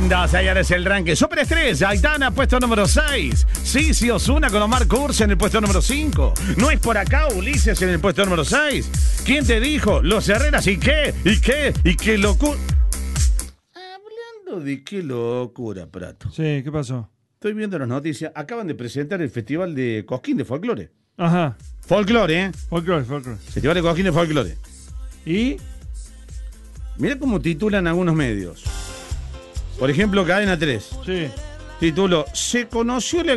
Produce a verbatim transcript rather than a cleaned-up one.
tremendo, señores, el ranking. Superestrella, Aitana, puesto número seis. Sisi Ozuna con Omar Kurz en el puesto número cinco. No es por acá, Ulises en el puesto número seis. ¿Quién te dijo? Los Herreras, ¿y qué? ¿Y qué? ¿Y qué locura? Hablando de qué locura, Prato. Sí, ¿qué pasó? Estoy viendo las noticias. Acaban de presentar el Festival de Cosquín de Folclore. Ajá. Folclore, ¿eh? Folclore, folclore. Festival de Cosquín de Folclore. ¿Y? Mira cómo titulan algunos medios. Por ejemplo, Cadena tres. Sí. Título: Se conoció la